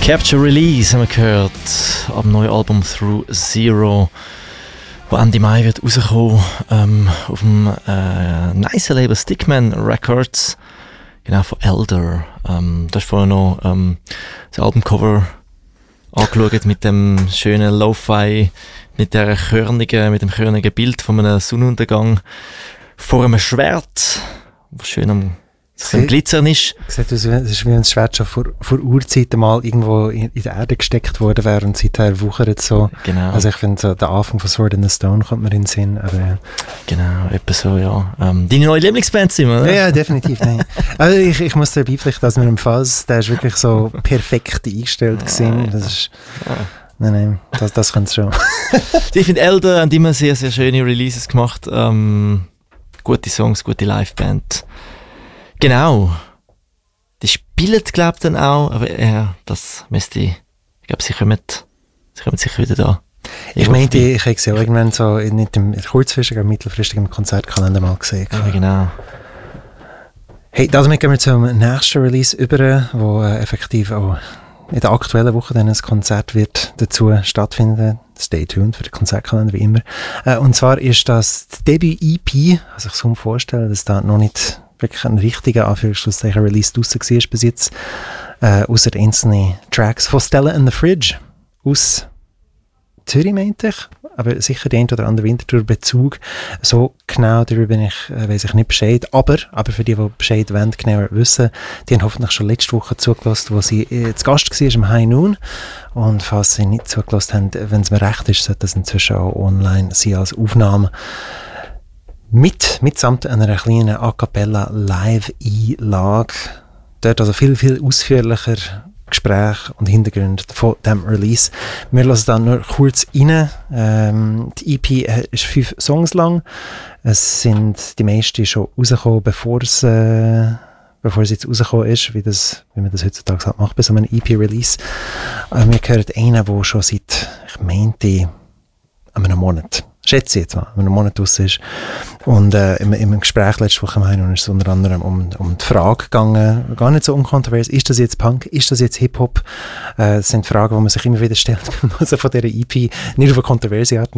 Capture Release haben wir gehört am neuen Album Through Zero, wo Ende Mai wird rauskommen, auf dem nice Label Stickman Records, genau, von Elder. Da hast vorher noch das Albumcover angeschaut mit dem schönen Lo-Fi, mit dem körnigen Bild von einem Sonnenuntergang vor einem Schwert, das schön am Glitzern ist. Sieht aus, es ist wie ein Schwert schon vor Urzeiten mal irgendwo in der Erde gesteckt worden wäre und seither wuchert so. Genau. Also ich finde, so, der Anfang von Sword in the Stone kommt mir in den Sinn. Aber, ja. Genau, etwa so, ja. Deine neue Lieblingsband sind wir, oder? Ja, definitiv. Nein. Also ich muss dir beipflichten, dass mir im Fuzz, der ist wirklich so perfekt eingestellt gewesen. Das ist... Nein, das kann es schon. Ich finde, Elder haben immer sehr, sehr schöne Releases gemacht. Gute Songs, gute Liveband. Genau. Die spielen, glaube ich, dann auch, aber das müsste ich glaube, sie kommen sicher wieder da. Ich meinte, ich habe sie auch irgendwann so, nicht im kurzfristigen, aber mittelfristigen Konzertkalender mal gesehen. Ja, genau. Hey, damit gehen wir zum nächsten Release über, wo effektiv auch in der aktuellen Woche dann ein Konzert wird dazu stattfinden. Stay tuned für den Konzertkalender, wie immer. Und zwar ist das die Debüt-EP, also ich kann mir vorstellen, dass da noch nicht wirklich ein richtiger Anführungsschlusszeichen Release draussen war bis jetzt, außer einzelne Tracks von Stella in the Fridge aus Zürich, meinte ich, aber sicher der ein oder andere Winterthur-Bezug. So genau darüber weiss ich nicht Bescheid, aber für die Bescheid wollen, genauer wissen, die haben hoffentlich schon letzte Woche zugelassen, wo sie zu Gast war im High Noon, und falls sie nicht zugelassen haben, wenn es mir recht ist, sollte das inzwischen auch online sein als Aufnahme. Mitsamt einer kleinen A Cappella Live-Einlage. Dort also viel, viel ausführlicher Gespräche und Hintergründe von diesem Release. Wir lassen dann nur kurz rein. Die EP ist 5 Songs lang. Es sind die meisten schon rausgekommen, bevor sie jetzt rausgekommen ist, wie man das heutzutage halt macht bei so einem EP-Release. Wir hören einen, der schon seit, ich meinte, einem Monat, schätze ich jetzt mal, wenn ein Monat raus ist. Und im Gespräch letzte Woche ist es unter anderem um die Frage gegangen, gar nicht so unkontrovers, ist das jetzt Punk, ist das jetzt Hip-Hop? Das sind Fragen, die man sich immer wieder stellt, also von dieser EP, nicht auf eine kontroverse Art und